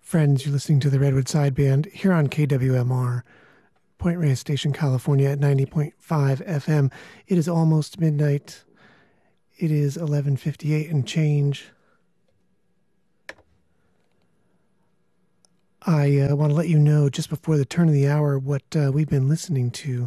Friends, you're listening to the Redwood Sideband here on KWMR, Point Reyes Station, California at 90.5 FM. It is almost midnight. It is 11:58 and change. I want to let you know just before the turn of the hour what we've been listening to.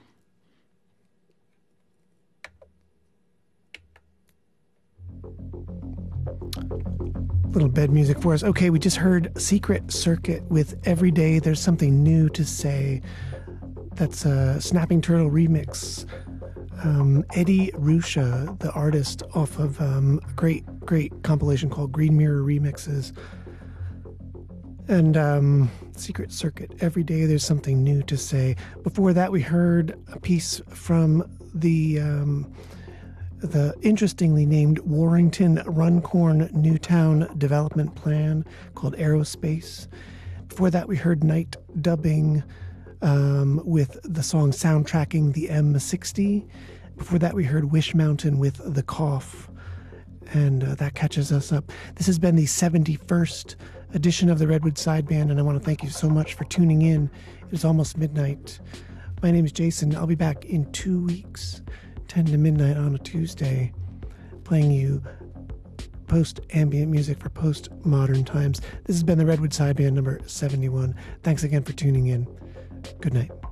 Little bed music for us. Okay, we just heard Secret Circuit with Every Day There's Something New to Say. That's a Snapping Turtle remix. Eddie Ruscha, the artist, off of a great compilation called Green Mirror Remixes. And Secret Circuit, Every Day There's Something New to Say. Before that, we heard a piece from the interestingly named Warrington Runcorn Newtown Development Plan called Aerospace. Before that, we heard Night Dubbing with the song Soundtracking the M60. Before that, we heard Wish Mountain with The Cough. And that catches us up. This has been the 71st edition of the Redwood Sideband, and I want to thank you so much for tuning in. It is almost midnight. My name is Jason. I'll be back in 2 weeks. 10 to midnight on a Tuesday, playing you post-ambient music for post-modern times. This has been the Redwood Sideband number 71. Thanks again for tuning in. Good night.